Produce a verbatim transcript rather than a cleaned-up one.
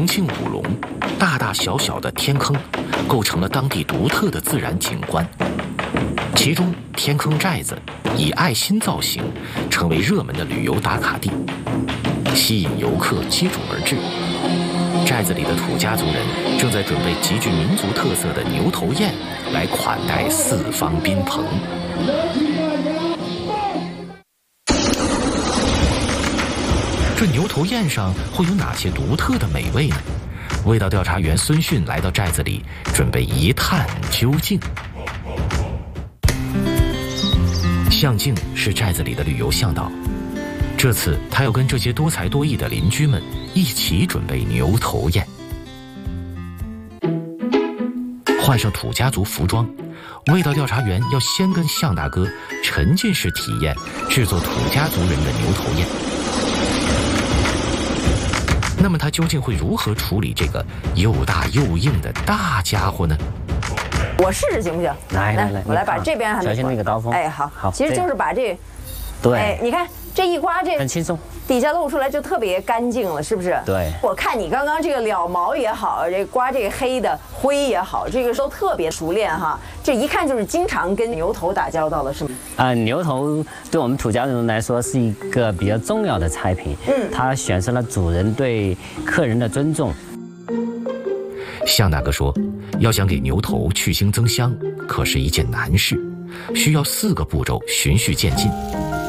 重庆五龙，大大小小的天坑构成了当地独特的自然景观。其中，天坑寨子以爱心造型，成为热门的旅游打卡地，吸引游客接踵而至。寨子里的土家族人正在准备极具民族特色的牛头宴，来款待四方宾朋。这牛头宴上会有哪些独特的美味呢？味道调查员孙迅来到寨子里，准备一探究竟。向静是寨子里的旅游向导，这次他要跟这些多才多艺的邻居们一起准备牛头宴。换上土家族服装，味道调查员要先跟向大哥沉浸式体验制作土家族人的牛头宴。那么他究竟会如何处理这个又大又硬的大家伙呢？ 我试试行不行？ 来来来， 我来把这边还没小心那个刀锋。 哎，好， 好， 其实就是把这， 对， 哎，你看这一刮，这很轻松， 底下露出来就特别干净了，是不是？ 对。 我看你刚刚这个了毛也好，这刮这个黑的灰也好，这个都特别熟练哈。这一看就是经常跟牛头打交道了，是吗？ 啊、呃，牛头对我们土家人来说是一个比较重要的菜品。嗯，它显示了主人对客人的尊重。 向大哥说，要想给牛头去腥增香，可是一件难事，需要四个步骤循序渐进。